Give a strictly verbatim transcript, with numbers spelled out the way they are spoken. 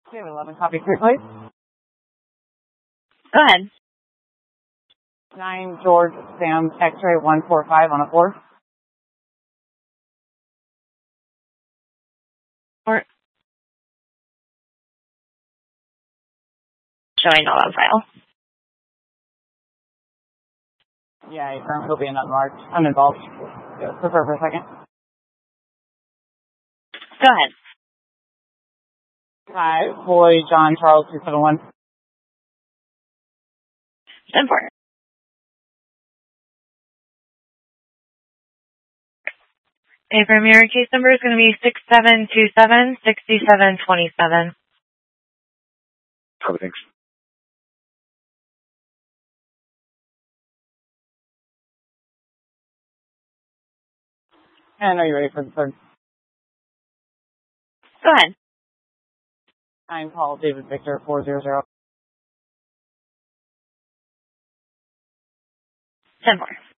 two eleven, copy three, please. Go ahead. nine George Sam X-ray one four five on a four. Or showing not on file. Yeah, your firm will be in unmarked, uninvolved. Prefer for a second. Go ahead. Five Boy John Charles two seven one. ten four. Okay, from your case number is going to be six seven two seven, six seven two seven. Copy, thanks. And are you ready for the third? Go ahead. I'm Paul David Victor four zero zero. ten four.